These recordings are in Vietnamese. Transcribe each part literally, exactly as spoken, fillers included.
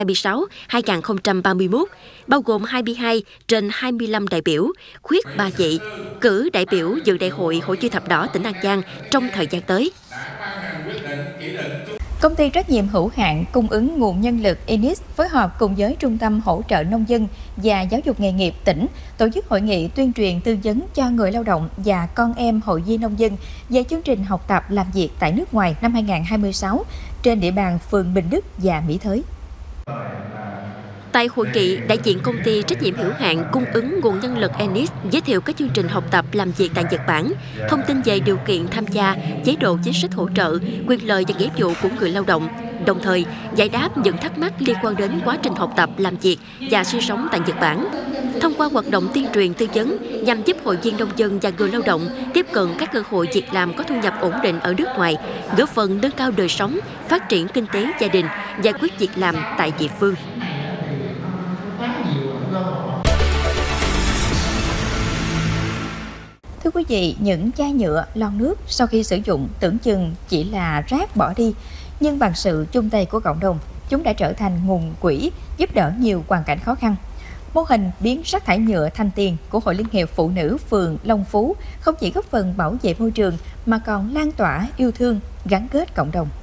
hai mươi sáu đến hai nghìn không trăm ba mươi mốt, bao gồm hai mươi hai trên hai mươi lăm đại biểu, khuyết ba vị, cử đại biểu dự đại hội Hội Chữ Thập Đỏ tỉnh An Giang trong thời gian tới. Công ty trách nhiệm hữu hạn cung ứng nguồn nhân lực i en i ét phối hợp cùng với Trung tâm Hỗ trợ Nông dân và Giáo dục nghề nghiệp tỉnh tổ chức hội nghị tuyên truyền tư vấn cho người lao động và con em hội viên nông dân về chương trình học tập làm việc tại nước ngoài năm hai nghìn không trăm hai mươi sáu trên địa bàn phường Bình Đức và Mỹ Thới. Tại hội nghị, đại diện công ty trách nhiệm hữu hạn cung ứng nguồn nhân lực i en i ét giới thiệu các chương trình học tập làm việc tại Nhật Bản, thông tin về điều kiện tham gia, chế độ chính sách hỗ trợ, quyền lợi và nghĩa vụ của người lao động, đồng thời giải đáp những thắc mắc liên quan đến quá trình học tập, làm việc và sinh sống tại Nhật Bản. Thông qua hoạt động tuyên truyền tư vấn nhằm giúp hội viên nông dân và người lao động tiếp cận các cơ hội việc làm có thu nhập ổn định ở nước ngoài, góp phần nâng cao đời sống, phát triển kinh tế gia đình, giải quyết việc làm tại địa phương. Thưa quý vị, những chai nhựa, lon nước sau khi sử dụng tưởng chừng chỉ là rác bỏ đi, nhưng bằng sự chung tay của cộng đồng, chúng đã trở thành nguồn quỹ giúp đỡ nhiều hoàn cảnh khó khăn. Mô hình biến rác thải nhựa thành tiền của Hội Liên hiệp Phụ nữ phường Long Phú không chỉ góp phần bảo vệ môi trường mà còn lan tỏa yêu thương, gắn kết cộng đồng.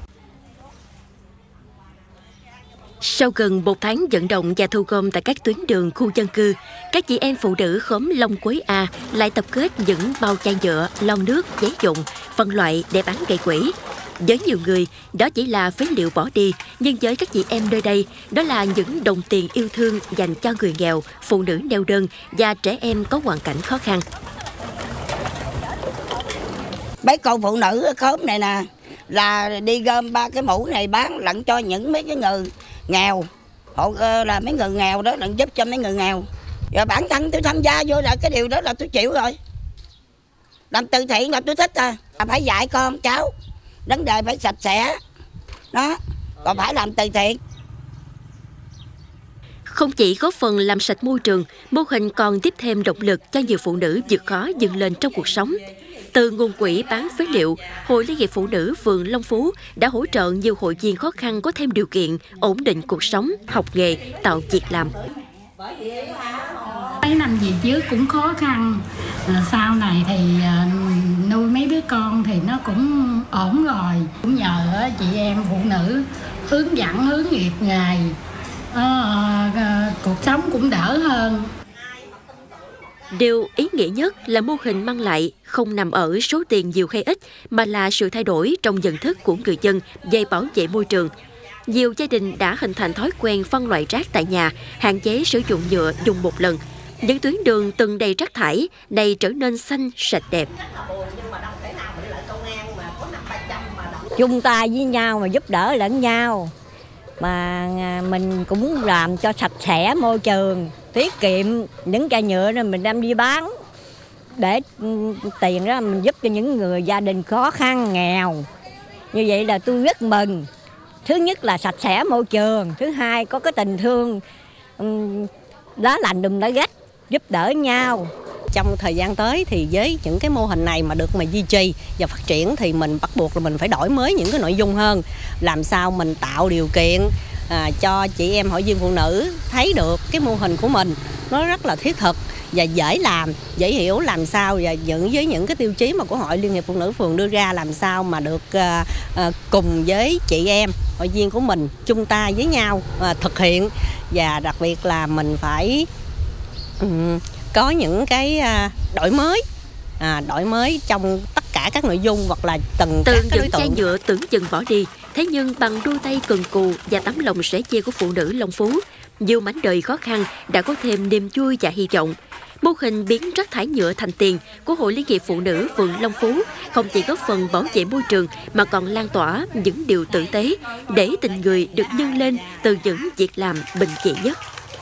Sau gần một tháng vận động và thu gom tại các tuyến đường khu dân cư, các chị em phụ nữ khóm Long Quế A lại tập kết những bao chai nhựa, lon nước, giấy dụng, phân loại để bán gây quỹ. Với nhiều người, đó chỉ là phế liệu bỏ đi, nhưng với các chị em nơi đây, đó là những đồng tiền yêu thương dành cho người nghèo, phụ nữ neo đơn và trẻ em có hoàn cảnh khó khăn. Mấy cô phụ nữ ở khóm này nè, là đi gom ba cái mũ này bán lẫn cho những mấy cái người nghèo, hộ là mấy người nghèo đó, lẫn giúp cho mấy người nghèo. Rồi bản thân tôi tham gia vô là cái điều đó là tôi chịu rồi. Làm từ thiện là tôi thích à, phải dạy con cháu, vấn đề phải sạch sẽ, đó, còn phải làm từ thiện. Không chỉ góp phần làm sạch môi trường, mô hình còn tiếp thêm động lực cho nhiều phụ nữ vượt khó vươn lên trong cuộc sống. Từ nguồn quỹ bán phế liệu, Hội Liên hiệp Phụ nữ phường Long Phú đã hỗ trợ nhiều hội viên khó khăn có thêm điều kiện, ổn định cuộc sống, học nghề, tạo việc làm. Mấy năm về trước cũng khó khăn, sau này thì nuôi mấy đứa con thì nó cũng ổn rồi. Cũng nhờ chị em phụ nữ hướng dẫn, hướng nghiệp nghề, cuộc sống cũng đỡ hơn. Điều ý nghĩa nhất là mô hình mang lại không nằm ở số tiền nhiều hay ít, mà là sự thay đổi trong nhận thức của người dân về bảo vệ môi trường. Nhiều gia đình đã hình thành thói quen phân loại rác tại nhà, hạn chế sử dụng nhựa dùng một lần. Những tuyến đường từng đầy rác thải này trở nên xanh, sạch đẹp. Chung tay với nhau mà giúp đỡ lẫn nhau, mà mình cũng làm cho sạch sẽ môi trường, tiết kiệm những chai nhựa này mình đem đi bán để tiền đó mình giúp cho những người gia đình khó khăn nghèo. Như vậy là tôi rất mừng. Thứ nhất là sạch sẽ môi trường, thứ hai có cái tình thương lá lành đùm lá rách, giúp đỡ nhau. Trong thời gian tới thì với những cái mô hình này mà được mà duy trì và phát triển thì mình bắt buộc là mình phải đổi mới những cái nội dung hơn, làm sao mình tạo điều kiện à, cho chị em hội viên phụ nữ thấy được cái mô hình của mình nó rất là thiết thực và dễ làm, dễ hiểu, làm sao và những với những cái tiêu chí mà của Hội Liên hiệp Phụ nữ phường đưa ra, làm sao mà được à, à, cùng với chị em hội viên của mình chung tay với nhau à, thực hiện, và đặc biệt là mình phải um, có những cái à, đổi mới à, đổi mới trong tất cả các nội dung hoặc là từng từ các cái đối những chai tượng. nhựa tưởng chừng bỏ đi, thế nhưng bằng đôi tay cần cù và tấm lòng sẻ chia của phụ nữ Long Phú, nhiều mảnh đời khó khăn đã có thêm niềm vui và hy vọng. Mô hình biến rác thải nhựa thành tiền của Hội Liên hiệp Phụ nữ phường Long Phú không chỉ góp phần bảo vệ môi trường mà còn lan tỏa những điều tử tế để tình người được nhân lên từ những việc làm bình dị nhất.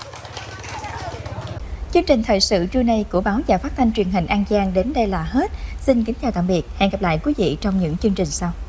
Chương trình thời sự trưa nay của báo và phát thanh truyền hình An Giang đến đây là hết. Xin kính chào tạm biệt. Hẹn gặp lại quý vị trong những chương trình sau.